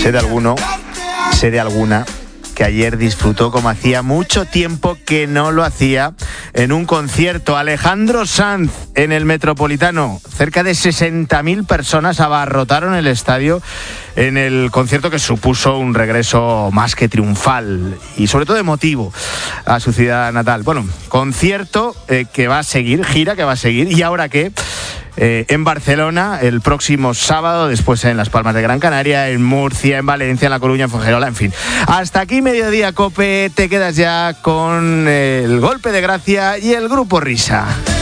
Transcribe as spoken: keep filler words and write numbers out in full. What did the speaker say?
sé de alguno, sé de alguna que ayer disfrutó como hacía mucho tiempo que no lo hacía en un concierto. Alejandro Sanz en el Metropolitano. Cerca de sesenta mil personas abarrotaron el estadio en el concierto que supuso un regreso más que triunfal y sobre todo emotivo a su ciudad natal. Bueno, concierto eh, que va a seguir, gira que va a seguir. ¿Y ahora qué? Eh, en Barcelona el próximo sábado, después en Las Palmas de Gran Canaria, en Murcia, en Valencia, en La Coruña, en Fuengirola, en fin. Hasta aquí Mediodía Cope, te quedas ya con el Golpe de Gracia y el Grupo Risa.